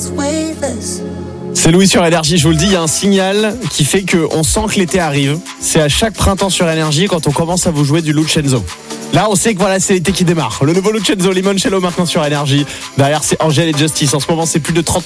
C'est Louis sur Énergie, je vous le dis, il y a un signal qui fait qu'on sent que l'été arrive. C'est à chaque printemps sur Énergie quand on commence à vous jouer du Lucenzo. Là, on sait que voilà, c'est l'été qui démarre. Le nouveau Lucenzo Limoncello maintenant sur Énergie. Derrière, c'est Angèle et Justice. En ce moment, c'est plus de 30